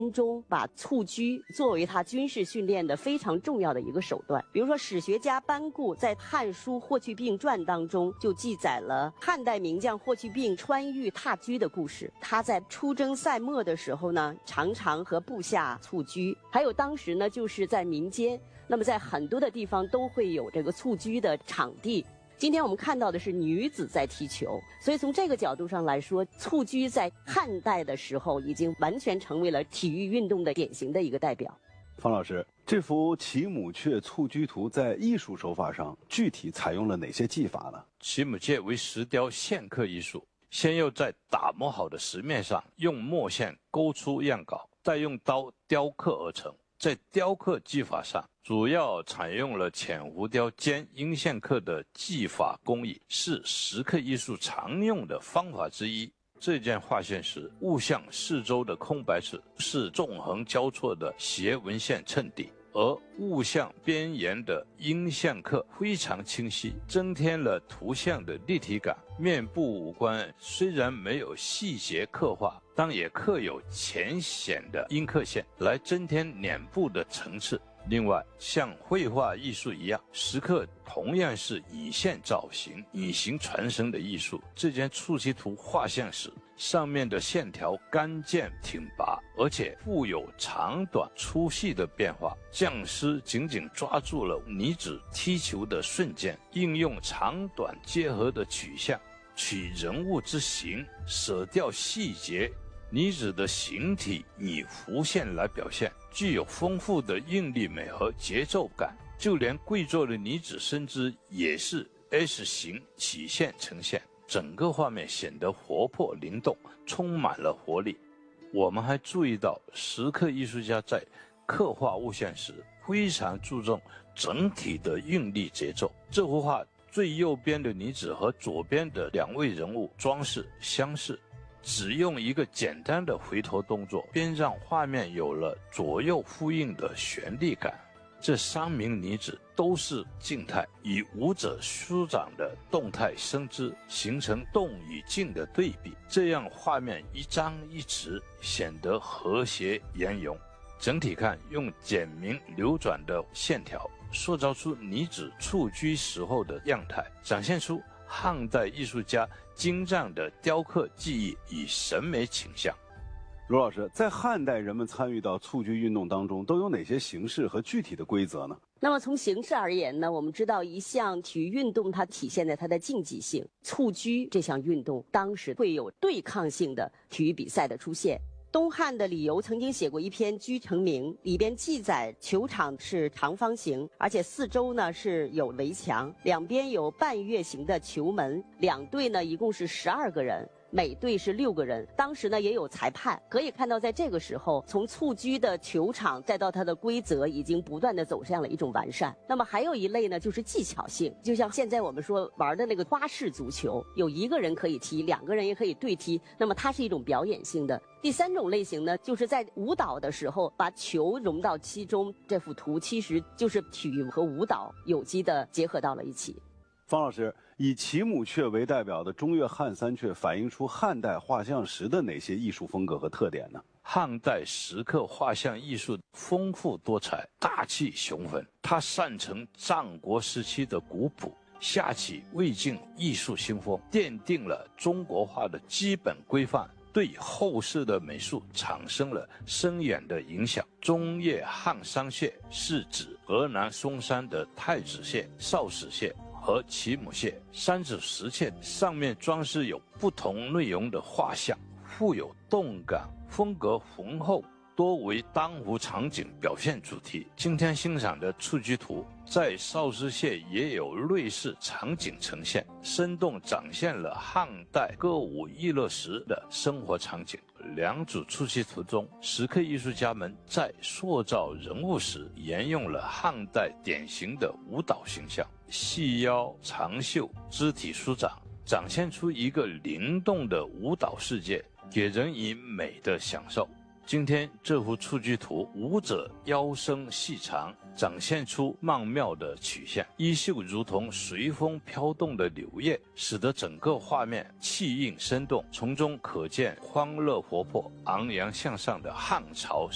中把蹴鞠作为他军事训练的非常重要的一个手段。比如说，史学家班固在《汉书·霍去病传》当中就记载了汉代名将霍去病穿玉踏鞠的故事。他在出征赛末的时候呢，常常和部下蹴鞠。还有当时呢，就是在民间，那么在很多的地方都会有这个蹴鞠的场地。今天我们看到的是女子在踢球，所以从这个角度上来说，蹴鞠在汉代的时候已经完全成为了体育运动的典型的一个代表。 方老师，这幅骑母雀蹴鞠图在艺术手法上具体采用了哪些技法呢？ 骑母雀为石雕线刻艺术，先要在打磨好的石面上用墨线勾出样稿，再用刀雕刻而成。在雕刻技法上，主要采用了浅浮雕兼阴线刻的技法工艺，是石刻艺术常用的方法之一。这件画线石，物象四周的空白处是纵横交错的斜纹线衬底，而物象边沿的阴线刻非常清晰，增添了图像的立体感。面部五官虽然没有细节刻画，但也刻有浅显的阴刻线，来增添脸部的层次。另外，像绘画艺术一样，石刻同样是以线造型、以形传声的艺术。这件蹴鞠图画像时，上面的线条干健挺拔，而且富有长短粗细的变化。匠师紧紧抓住了女子踢球的瞬间，应用长短结合的取向，取人物之形，舍掉细节。女子的形体以弧线来表现，具有丰富的韵律美和节奏感。就连跪坐的女子身姿也是 S 型曲线呈现，整个画面显得活泼灵动，充满了活力。我们还注意到，石刻艺术家在刻画物象时非常注重整体的韵律节奏。这幅画最右边的女子和左边的两位人物装饰相似，只用一个简单的回头动作，便让画面有了左右呼应的旋律感。这三名女子都是静态，与舞者舒展的动态身姿形成动与静的对比，这样画面一张一弛，显得和谐圆融。整体看，用简明流转的线条塑造出女子蹴鞠时候的样态，展现出汉代艺术家精湛的雕刻技艺与审美倾向。 卢老师，在汉代人们参与到蹴鞠运动当中都有哪些形式和具体的规则呢？ 那么从形式而言呢，我们知道一项体育运动它体现在它的竞技性。蹴鞠这项运动当时会有对抗性的体育比赛的出现。东汉的李由曾经写过一篇《居城铭》，里边记载球场是长方形，而且四周呢是有围墙，两边有半月形的球门，两队呢一共是12个人，每队是6个人。当时呢也有裁判，可以看到在这个时候，从蹴鞠的球场再到它的规则已经不断的走向了一种完善。那么还有一类呢就是技巧性，就像现在我们说玩的那个花式足球，有1个人可以踢，2个人也可以对踢，那么它是一种表演性的。第3种类型呢，就是在舞蹈的时候把球融到其中。这幅图其实就是体育和舞蹈有机的结合到了一起。 方老师，以骑母雀为代表的中越汉三雀反映出汉代画像石的哪些艺术风格和特点呢？ 汉代石刻画像艺术丰富多彩，大气雄浑。它擅承战国时期的古朴，下起魏晋艺术新风，奠定了中国画的基本规范，对后世的美术产生了深远的影响。中越汉三雀是指河南嵩山的太子蟹、少史蟹和骑母蟹。三指石雀上面装饰有不同内容的画像，富有动感，风格浑厚，多为当幅场景表现主题。今天欣赏的蹴鞠图在少师蟹也有类似场景呈现，生动展现了汉代歌舞娱乐时的生活场景。两组蹴鞠图中，石刻艺术家们在塑造人物时沿用了汉代典型的舞蹈形象，细腰长袖，肢体舒展，展现出一个灵动的舞蹈世界，给人以美的享受。今天这幅蹴鞠图，舞者腰身细长，展现出曼妙的曲线，衣袖如同随风飘动的柳叶，使得整个画面气韵生动，从中可见欢乐活泼、昂扬向上的汉朝